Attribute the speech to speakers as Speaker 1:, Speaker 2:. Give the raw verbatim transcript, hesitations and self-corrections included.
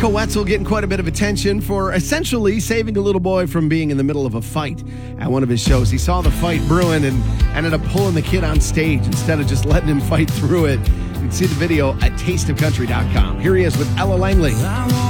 Speaker 1: Erica Wetzel getting quite a bit of attention for essentially saving a little boy from being in the middle of a fight at one of his shows. He saw the fight brewing and ended up pulling the kid on stage instead of just letting him fight through it. You can see the video at taste of country dot com. Here he is with Ella Langley.